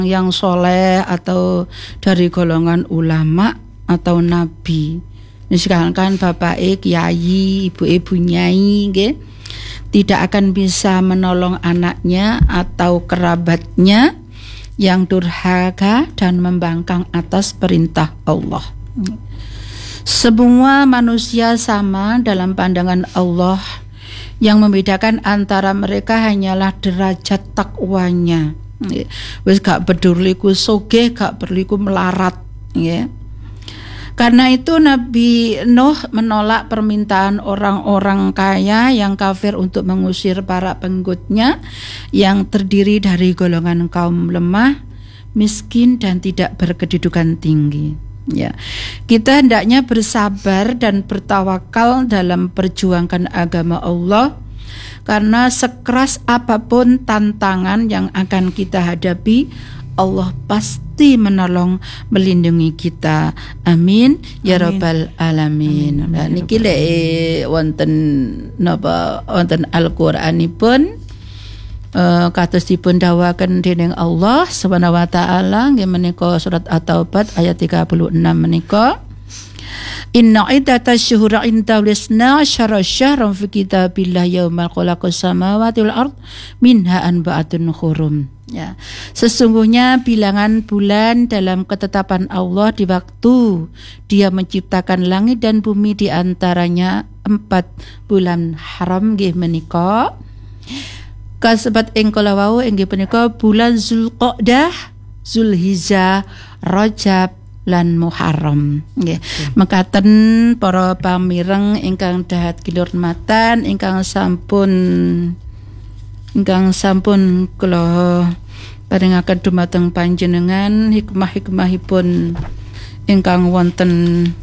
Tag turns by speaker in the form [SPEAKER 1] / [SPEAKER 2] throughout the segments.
[SPEAKER 1] yang soleh atau dari golongan ulama atau nabi. Misalkan bapak kiai, ibu nyai, tidak akan bisa menolong anaknya atau kerabatnya yang durhaka dan membangkang atas perintah Allah. Semua manusia sama dalam pandangan Allah. Yang membedakan antara mereka hanyalah derajat takwanya. Wis gak peduli ku sugih, gak perlu ku melarat, ya. Karena itu Nabi Nuh menolak permintaan orang-orang kaya yang kafir untuk mengusir para pengikutnya yang terdiri dari golongan kaum lemah, miskin dan tidak berkedudukan tinggi. Ya, kita hendaknya bersabar dan bertawakal dalam perjuangkan agama Allah, karena sekeras apapun tantangan yang akan kita hadapi, Allah pasti menolong, melindungi kita. Amin ya rabbal alamin. Nah niki lek wonten napa wonten Al-Qur'anipun kados dipun dawaken dening Allah Subhanahu wa taala nggih menika surat At-Taubah ayat 36 menika, Inna iddatash syuhuri 'inda lisna syahran fi kitabillah yaumal khalaqas samawati wal ard minha arba'atun hurum. Ya, sesungguhnya bilangan bulan dalam ketetapan Allah di waktu Dia menciptakan langit dan bumi, di antaranya 4 bulan haram nggih menika kasebat ing kala wau inggih punika bulan Zulqa'dah, Zulhijjah, Rajab lan Muharram nggih. Mekaten para pamireng ingkang dahat kinurmatan ingkang sampun kula paringaken dumateng panjenengan hikmah-hikmahipun ingkang wonten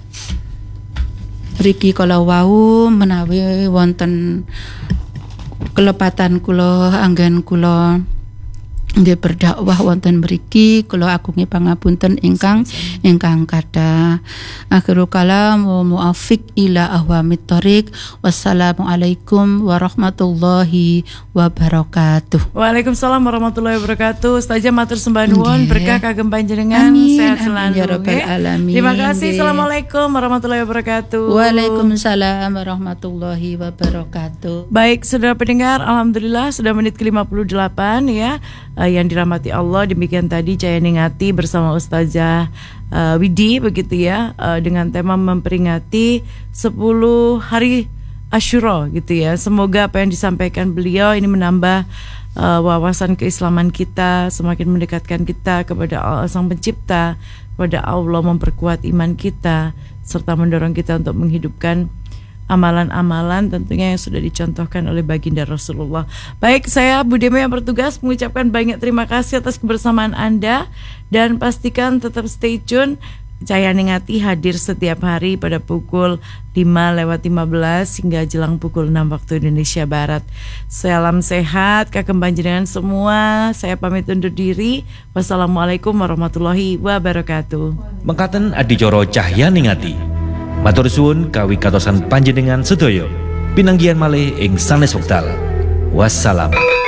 [SPEAKER 1] mriki kala wau menawi wonten kelepatan kula anggen kula nggih berdakwah wonten mriki, kula agungi pangapunten ingkang kathah. Akhirul kalam wa muafiq ila ahwamit thoriq. Wassalamualaikum warahmatullahi wabarakatuh.
[SPEAKER 2] Waalaikumsalam warahmatullahi wabarakatuh. Ustazah matur sembah nuwun, berkah kagem panjenengan, sehat selalu
[SPEAKER 1] ya rabbal alamin.
[SPEAKER 2] Terima kasih. Assalamualaikum warahmatullahi wabarakatuh.
[SPEAKER 1] Waalaikumsalam warahmatullahi wabarakatuh.
[SPEAKER 2] Baik, saudara pendengar, alhamdulillah sudah menit ke-58 ya. Yang dirahmati Allah, demikian tadi Cahaya Ningati bersama Ustazah Widi begitu ya, dengan tema memperingati 10 hari Asyura gitu ya. Semoga apa yang disampaikan beliau ini menambah wawasan keislaman kita, semakin mendekatkan kita kepada Allah Sang Pencipta, kepada Allah, memperkuat iman kita serta mendorong kita untuk menghidupkan amalan-amalan tentunya yang sudah dicontohkan oleh baginda Rasulullah. Baik, saya Bu Demo yang bertugas mengucapkan banyak terima kasih atas kebersamaan Anda, dan pastikan tetap stay tune. Cahaya Ningati hadir setiap hari pada pukul 5:15 hingga jelang pukul 6 waktu Indonesia Barat. Salam sehat kagem panjenengan semua. Saya pamit undur diri. Wassalamualaikum warahmatullahi wabarakatuh.
[SPEAKER 3] Mekaten adicara Cahya Ningati. Matur suwun kawigatosan panjenengan sedaya. Pinanggihan malih ing sanes wekdal. Wassalam.